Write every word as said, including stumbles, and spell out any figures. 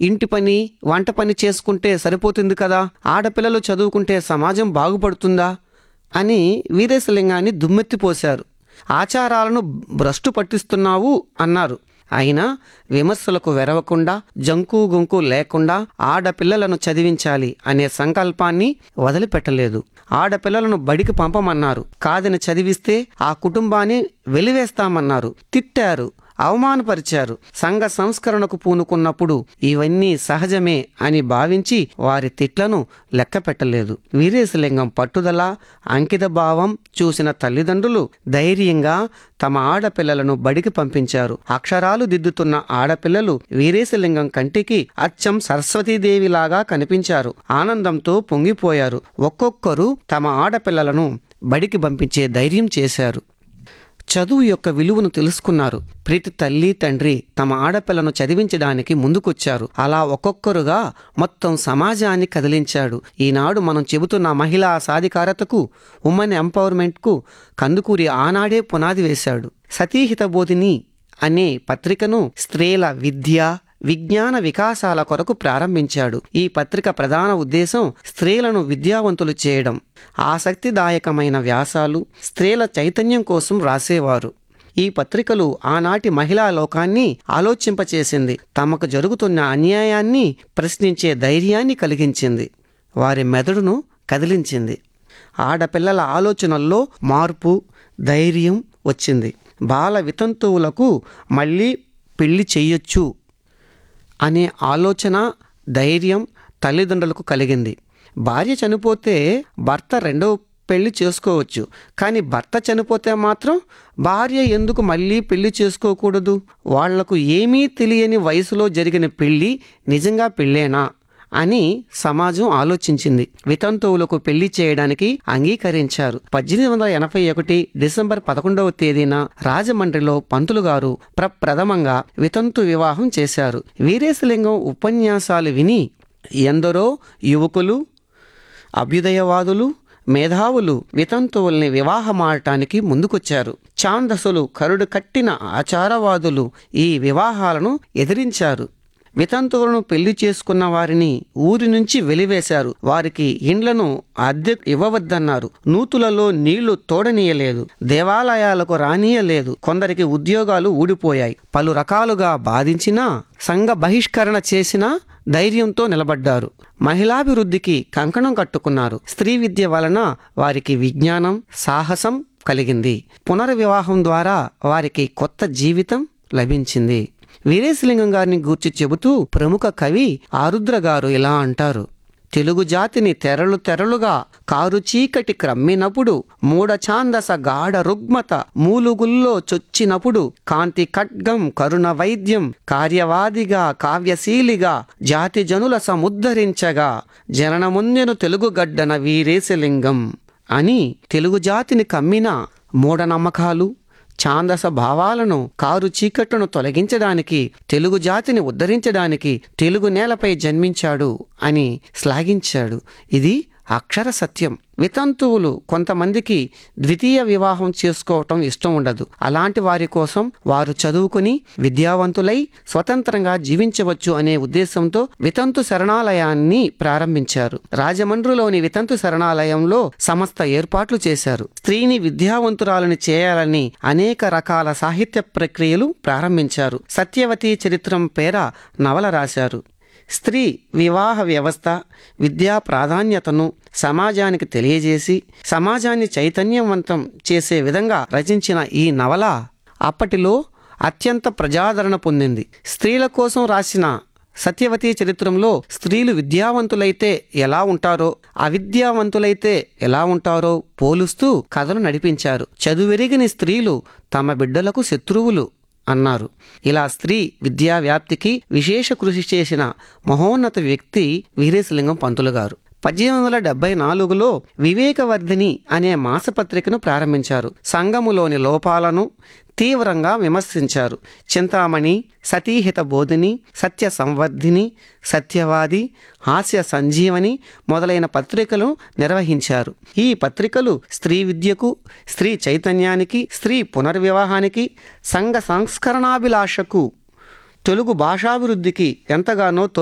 ఇంటి పని వంట పని చేసుకుంటే సరిపోతుంది కదా, ఆడపిల్లలు చదువుకుంటే సమాజం బాగుపడుతుందా అని వీరేశలింగాన్ని దుమ్మెత్తిపోశారు. ఆచారాలను భ్రష్టు పట్టిస్తున్నావు అన్నారు. అయినా విమర్శలకు వెరవకుండా, జంకు గుంకు లేకుండా ఆడపిల్లలను చదివించాలి అనే సంకల్పాన్ని వదిలిపెట్టలేదు. ఆడపిల్లలను బడికి పంపమన్నారు. కాదని చదివిస్తే ఆ కుటుంబాన్ని వెలివేస్తామన్నారు. తిట్టారు, అవమానపరిచారు. సంఘ సంస్కరణకు పూనుకున్నప్పుడు ఇవన్నీ సహజమే అని భావించి వారి తిట్లను లెక్క పెట్టలేదు. వీరేశలింగం పట్టుదల, అంకిత భావం చూసిన తల్లిదండ్రులు ధైర్యంగా తమ ఆడపిల్లలను బడికి పంపించారు. అక్షరాలు దిద్దుతున్న ఆడపిల్లలు వీరేశలింగం కంటికి అచ్చం సరస్వతీదేవిలాగా కనిపించారు. ఆనందంతో పొంగిపోయారు. ఒక్కొక్కరు తమ ఆడపిల్లలను బడికి పంపించే ధైర్యం చేశారు. చదువు యొక్క విలువను తెలుసుకున్నారు. ప్రతి తల్లి తండ్రి తమ ఆడపిల్లను చదివించడానికి ముందుకొచ్చారు. అలా ఒక్కొక్కరుగా మొత్తం సమాజాన్ని కదిలించాడు. ఈనాడు మనం చెబుతున్న మహిళా సాధికారతకు, ఉమెన్ ఎంపవర్మెంట్కు కందుకూరి ఆనాడే పునాది వేశాడు. సతీహిత బోధిని అనే పత్రికను స్త్రీల విద్య, విజ్ఞాన వికాసాల కొరకు ప్రారంభించాడు. ఈ పత్రిక ప్రధాన ఉద్దేశం స్త్రీలను విద్యావంతులు చేయడం. ఆసక్తిదాయకమైన వ్యాసాలు స్త్రీల చైతన్యం కోసం రాసేవారు. ఈ పత్రికలు ఆనాటి మహిళా లోకాన్ని ఆలోచింపచేసింది. తమకు జరుగుతున్న అన్యాయాన్ని ప్రశ్నించే ధైర్యాన్ని కలిగించింది. వారి మెదడును కదిలించింది. ఆడపిల్లల ఆలోచనల్లో మార్పు, ధైర్యం వచ్చింది. బాల వితంతువులకు మళ్ళీ పెళ్లి చెయ్యొచ్చు అనే ఆలోచన, ధైర్యం తల్లిదండ్రులకు కలిగింది. భార్య చనిపోతే భర్త రెండో పెళ్లి చేసుకోవచ్చు, కానీ భర్త చనిపోతే మాత్రం భార్య ఎందుకు మళ్ళీ పెళ్లి చేసుకోకూడదు? వాళ్లకు ఏమీ తెలియని వయసులో జరిగిన పెళ్లి నిజంగా పెళ్ళేనా అని సమాజం ఆలోచించింది. వితంతువులకు పెళ్లి చేయడానికి అంగీకరించారు. పద్దెనిమిది వందల ఎనభై ఒకటి డిసెంబర్ పదకొండవ తేదీన రాజమండ్రిలో పంతులు గారు ప్రప్రథమంగా వితంతు వివాహం చేశారు. వీరేశలింగం ఉపన్యాసాలు విని ఎందరో యువకులు, అభ్యుదయవాదులు, మేధావులు వితంతువుల్ని వివాహమాడటానికి ముందుకొచ్చారు. ఛాందసులు, కరుడు కట్టిన ఆచారవాదులు ఈ వివాహాలను ఎదిరించారు. వితంతువులను పెళ్లి చేసుకున్న వారిని ఊరి నుంచి వెలివేశారు. వారికి ఇండ్లను అద్దె ఇవ్వవద్దన్నారు. నూతులలో నీళ్లు తోడనీయలేదు. దేవాలయాలకు రానీయలేదు. కొందరికి ఉద్యోగాలు ఊడిపోయాయి. పలు రకాలుగా బాధించినా, సంఘ బహిష్కరణ చేసినా ధైర్యంతో నిలబడ్డారు. మహిళాభివృద్ధికి కంకణం కట్టుకున్నారు. స్త్రీ విద్య వలన వారికి విజ్ఞానం, సాహసం కలిగింది. పునర్వివాహం ద్వారా వారికి కొత్త జీవితం లభించింది. వీరేశలింగం గారిని గూర్చి చెబుతూ ప్రముఖ కవి ఆరుద్ర గారు ఇలా అంటారు: తెలుగు జాతిని తెరలు తెరలుగా కారు చీకటి క్రమ్మినప్పుడు, మూడ ఛాందస గాఢ రుగ్మత మూలుగుల్లో చొచ్చినప్పుడు, కాంతి ఖడ్గం కరుణ వైద్యం కార్యవాదిగా కావ్యశీలిగా జాతి జనుల సముద్ధరించగా, జననముందెను తెలుగు గడ్డన వీరేశలింగం అని తెలుగు జాతిని కమ్మిన మూఢనమ్మకాలు, ఛాందస భావాలను, కారు చీకట్టును తొలగించడానికి, తెలుగు జాతిని ఉద్ధరించడానికి తెలుగు నేలపై జన్మించాడు అని శ్లాఘించాడు. ఇది అక్షర సత్యం. వితంతువులు కొంతమందికి ద్వితీయ వివాహం చేసుకోవటం ఇష్టం ఉండదు. అలాంటి వారి కోసం వారు చదువుకుని విద్యావంతులై స్వతంత్రంగా జీవించవచ్చు అనే ఉద్దేశంతో వితంతు శరణాలయాన్ని ప్రారంభించారు. రాజమండ్రిలోని వితంతు శరణాలయంలో సమస్త ఏర్పాట్లు చేశారు. స్త్రీని విద్యావంతురాలని చేయాలని అనేక రకాల సాహిత్య ప్రక్రియలు ప్రారంభించారు. సత్యవతి చరిత్రం పేర నవల రాశారు. స్త్రీ వివాహ వ్యవస్థ, విద్యా ప్రాధాన్యతను సమాజానికి తెలియజేసి సమాజాన్ని చైతన్యవంతం చేసే విధంగా రచించిన ఈ నవల అప్పటిలో అత్యంత ప్రజాదరణ పొందింది. స్త్రీల కోసం రాసిన సత్యవతి చరిత్రంలో స్త్రీలు విద్యావంతులైతే ఎలా ఉంటారో, అవిద్యావంతులైతే ఎలా ఉంటారో పోలుస్తూ కథను నడిపించారు. చదువెరిగిన స్త్రీలు తమ బిడ్డలకు శత్రువులు అన్నారు. ఇలా స్త్రీ విద్యా వ్యాప్తికి విశేష కృషి చేసిన మహోన్నత వ్యక్తి వీరేశలింగం పంతులు గారు. పద్దెనిమిది వందల డెబ్బై నాలుగులో వివేకవర్ధిని అనే మాసపత్రికను ప్రారంభించారు. సంఘములోని లోపాలను తీవ్రంగా విమర్శించారు. చింతామణి, సతీహిత బోధిని, సత్య సంవర్ధిని, సత్యవాది, హాస్య సంజీవని మొదలైన పత్రికలు నిర్వహించారు. ఈ పత్రికలు స్త్రీ విద్యకు, స్త్రీ చైతన్యానికి, స్త్రీ పునర్వివాహానికి, సంఘ సంస్కరణాభిలాషకు, తెలుగు భాషాభివృద్ధికి ఎంతగానో